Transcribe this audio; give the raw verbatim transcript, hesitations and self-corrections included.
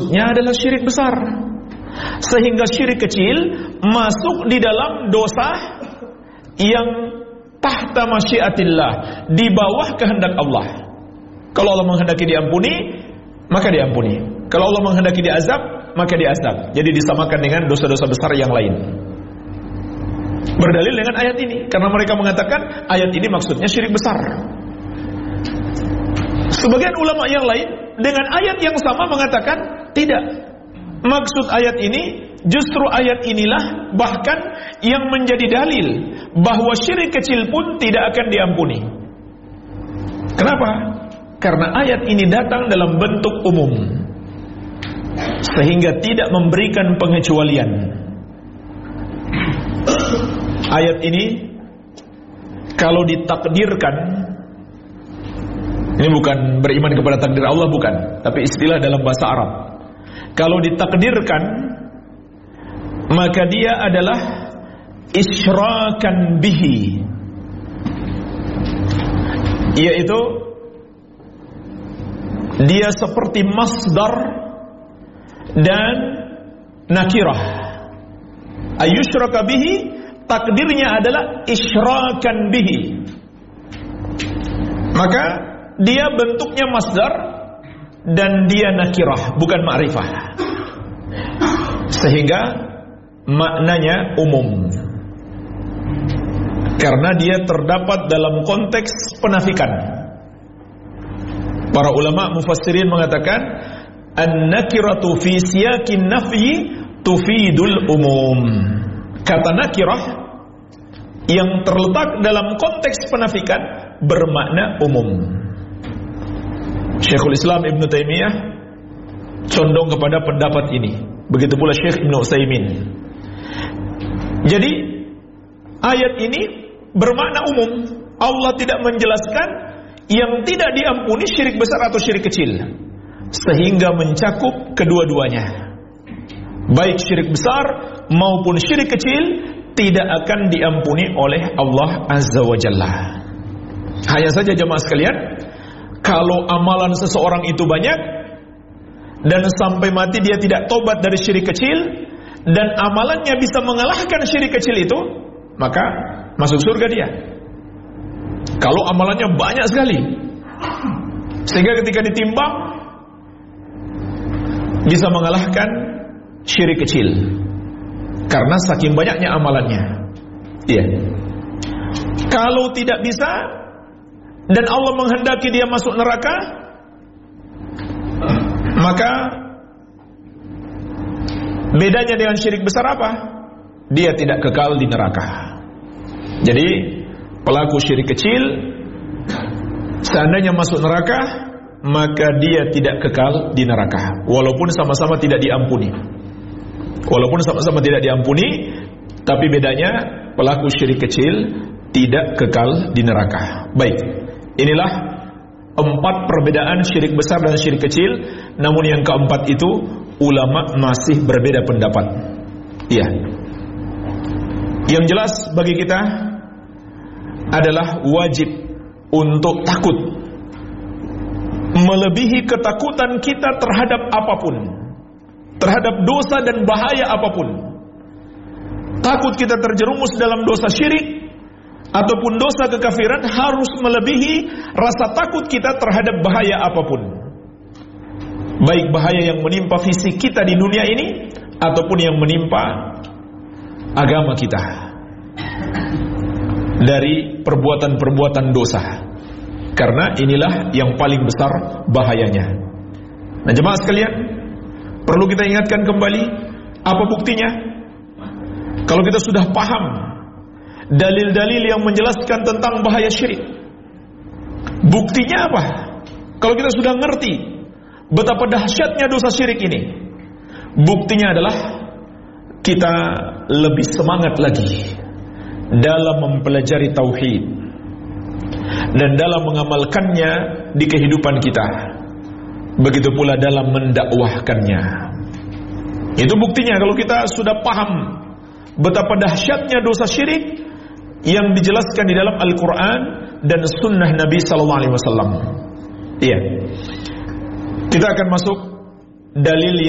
maksudnya adalah syirik besar. Sehingga syirik kecil masuk di dalam dosa yang tahta masyiatillah, di bawah kehendak Allah. Kalau Allah menghendaki diampuni, maka diampuni. Kalau Allah menghendaki diazab, maka diazab. Jadi disamakan dengan dosa-dosa besar yang lain. Berdalil dengan ayat ini, karena mereka mengatakan ayat ini maksudnya syirik besar. Sebagian ulama yang lain dengan ayat yang sama mengatakan tidak. Maksud ayat ini, justru ayat inilah bahkan yang menjadi dalil bahwa syirik kecil pun tidak akan diampuni. Kenapa? Karena ayat ini datang dalam bentuk umum, sehingga tidak memberikan pengecualian. Ayat ini kalau ditakdirkan, ini bukan beriman kepada takdir Allah, bukan, tapi istilah dalam bahasa Arab. Kalau ditakdirkan, maka dia adalah isyrakan bihi, yaitu dia seperti masdar dan nakirah. Ayusyraka bihi, takdirnya adalah isyrakan bihi. Maka dia bentuknya masdar dan dia nakirah, bukan ma'rifah, sehingga maknanya umum, karena dia terdapat dalam konteks penafikan. Para ulama mufassirin mengatakan an-nakiratu fi siyaqin nafyi tufidul umum. Kata nakirah yang terletak dalam konteks penafikan bermakna umum. Syekhul Islam Ibn Taimiyah condong kepada pendapat ini. Begitu pula Syekh Ibn Utsaimin. Jadi ayat ini bermakna umum. Allah tidak menjelaskan yang tidak diampuni syirik besar atau syirik kecil, sehingga mencakup kedua-duanya. Baik syirik besar maupun syirik kecil tidak akan diampuni oleh Allah Azza wa Jalla. Hanya saja jemaah sekalian, kalau amalan seseorang itu banyak dan sampai mati dia tidak tobat dari syirik kecil, dan amalannya bisa mengalahkan syirik kecil itu, maka masuk surga dia. Kalau amalannya banyak sekali, sehingga ketika ditimbang bisa mengalahkan syirik kecil, karena saking banyaknya amalannya. Iya. Kalau tidak bisa dan Allah menghendaki dia masuk neraka, maka bedanya dengan syirik besar apa? Dia tidak kekal di neraka. Jadi pelaku syirik kecil seandainya masuk neraka, maka dia tidak kekal di neraka, walaupun sama-sama tidak diampuni. Walaupun sama-sama tidak diampuni, tapi bedanya pelaku syirik kecil tidak kekal di neraka. Baik, inilah empat perbedaan syirik besar dan syirik kecil. Namun yang keempat itu ulama masih berbeda pendapat. Iya. Yang jelas bagi kita adalah wajib untuk takut, melebihi ketakutan kita terhadap apapun, terhadap dosa dan bahaya apapun. Takut kita terjerumus dalam dosa syirik ataupun dosa kekafiran harus melebihi rasa takut kita terhadap bahaya apapun, baik bahaya yang menimpa fisik kita di dunia ini ataupun yang menimpa agama kita dari perbuatan-perbuatan dosa, karena inilah yang paling besar bahayanya. Nah jemaah sekalian, perlu kita ingatkan kembali, apa buktinya? Kalau kita sudah paham dalil-dalil yang menjelaskan tentang bahaya syirik, buktinya apa? Kalau kita sudah ngerti betapa dahsyatnya dosa syirik ini, buktinya adalah kita lebih semangat lagi dalam mempelajari tauhid dan dalam mengamalkannya di kehidupan kita. Begitu pula dalam mendakwahkannya. Itu buktinya kalau kita sudah paham betapa dahsyatnya dosa syirik yang dijelaskan di dalam Al-Quran dan Sunnah Nabi Sallallahu Alaihi Wasallam. Iya. Kita akan masuk dalil